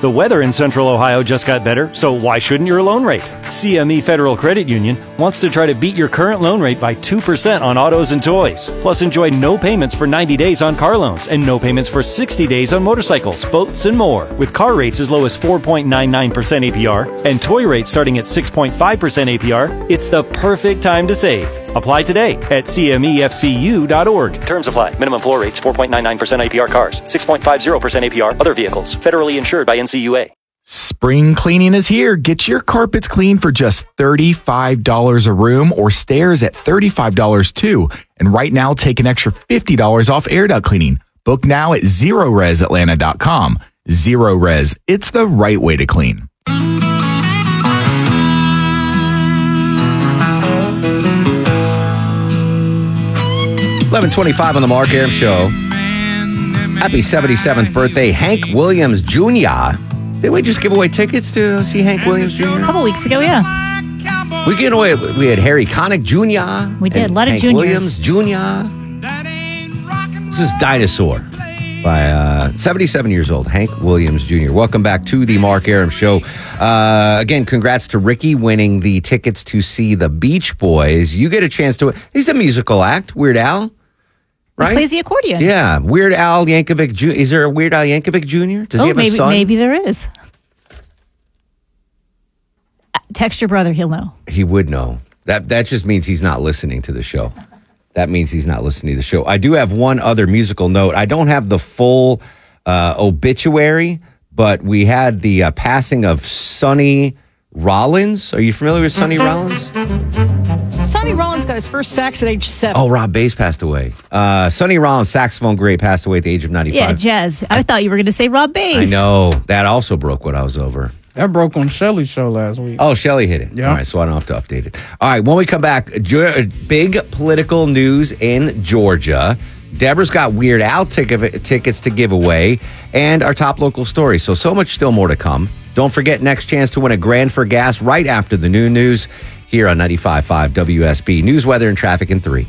The weather in Central Ohio just got better, so why shouldn't your loan rate? CME Federal Credit Union wants to try to beat your current loan rate by 2% on autos and toys. Plus, enjoy no payments for 90 days on car loans and no payments for 60 days on motorcycles, boats, and more. With car rates as low as 4.99% APR and toy rates starting at 6.5% APR, it's the perfect time to save. Apply today at cmefcu.org. Terms apply. Minimum floor rates 4.99% APR cars, 6.50% APR other vehicles. Federally insured by NCUA. Spring cleaning is here. Get your carpets clean for just $35 a room or stairs at $35 too. And right now, take an extra $50 off air duct cleaning. Book now at ZeroResAtlanta.com. Zero Res. It's the right way to clean. 11:25 on the Mark Arum Show. Happy 77th birthday, Hank Williams Jr. Did we just give away tickets to see Hank Williams Jr.? A couple weeks ago, yeah. We had Harry Connick Jr. We did, a lot of Hank juniors. Williams Jr. This is Dinosaur by 77 years old, Hank Williams Jr. Welcome back to the Mark Arum Show. Again, congrats to Ricky winning the tickets to see the Beach Boys. You get a chance to... He's a musical act, Weird Al. Right? He plays the accordion. Yeah, Weird Al Yankovic Jr. Is there a Weird Al Yankovic Jr.? Does he have a son? Maybe there is. Text your brother, he'll know. He would know. That just means he's not listening to the show. That means he's not listening to the show. I do have one other musical note. I don't have the full obituary, but we had the passing of Sonny Rollins. Are you familiar with Sonny Rollins? Sonny Rollins got his first sax at age 7. Oh, Rob Bass passed away. Sonny Rollins, saxophone great, passed away at the age of 95. Yeah, jazz. I thought you were going to say Rob Bass. I know. That also broke what I was over. That broke on Shelly's show last week. Oh, Shelly hit it. Yeah. All right, so I don't have to update it. All right, when we come back, big political news in Georgia. Deborah's got Weird Al tickets to give away and our top local story. So much still more to come. Don't forget, next chance to win a grand for gas right after the noon news here on 95.5 WSB. News, weather, and traffic in 3.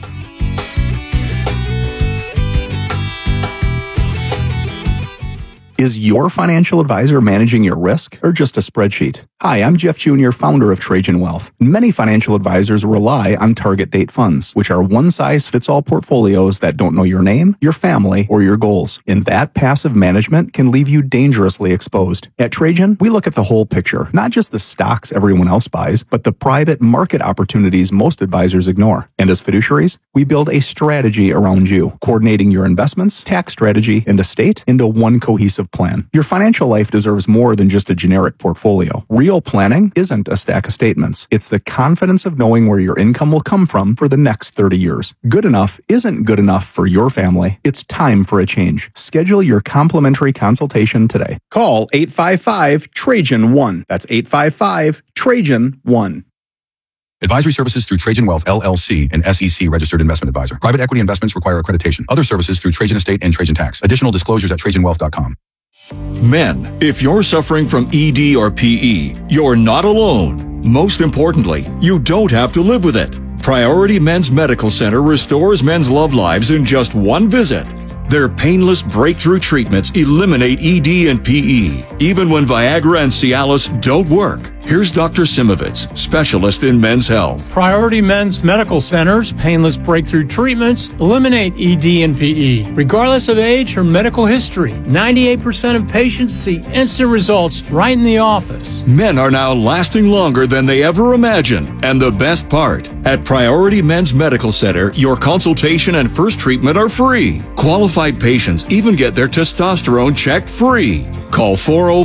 Is your financial advisor managing your risk or just a spreadsheet? Hi, I'm Jeff Jr., founder of Trajan Wealth. Many financial advisors rely on target date funds, which are one-size-fits-all portfolios that don't know your name, your family, or your goals. And that passive management can leave you dangerously exposed. At Trajan, we look at the whole picture, not just the stocks everyone else buys, but the private market opportunities most advisors ignore. And as fiduciaries, we build a strategy around you, coordinating your investments, tax strategy, and estate into one cohesive plan. Your financial life deserves more than just a generic portfolio. Real planning isn't a stack of statements. It's the confidence of knowing where your income will come from for the next 30 years. Good enough isn't good enough for your family. It's time for a change. Schedule your complimentary consultation today. Call 855-TRAJAN-1. That's 855-TRAJAN-1. Advisory services through Trajan Wealth, LLC, an SEC registered investment advisor. Private equity investments require accreditation. Other services through Trajan Estate and Trajan Tax. Additional disclosures at TrajanWealth.com. Men, if you're suffering from ED or PE, you're not alone. Most importantly, you don't have to live with it. Priority Men's Medical Center restores men's love lives in just one visit. Their painless breakthrough treatments eliminate ED and PE, even when Viagra and Cialis don't work. Here's Dr. Simovitz, specialist in men's health. Priority Men's Medical Center's painless breakthrough treatments eliminate ED and PE, regardless of age or medical history. 98% of patients see instant results right in the office. Men are now lasting longer than they ever imagined. And the best part, at Priority Men's Medical Center, your consultation and first treatment are free. Qualified patients even get their testosterone checked free. Call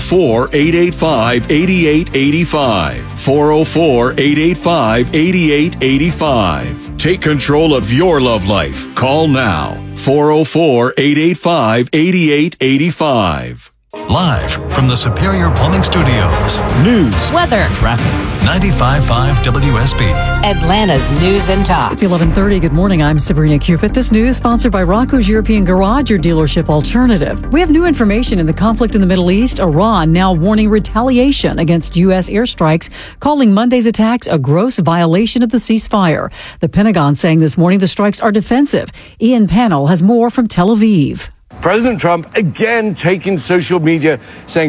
404-885-8885. 404-885-8885. Take control of your love life. Call now. 404-885-8885. Live from the Superior Plumbing Studios. News, weather, traffic. 95.5 WSB. Atlanta's News and Talk. It's 11:30. Good morning. I'm Sabrina Cupid. This news sponsored by Rocco's European Garage, your dealership alternative. We have new information in the conflict in the Middle East. Iran now warning retaliation against U.S. airstrikes, calling Monday's attacks a gross violation of the ceasefire. The Pentagon saying this morning the strikes are defensive. Ian Pannell has more from Tel Aviv. President Trump again taking social media, saying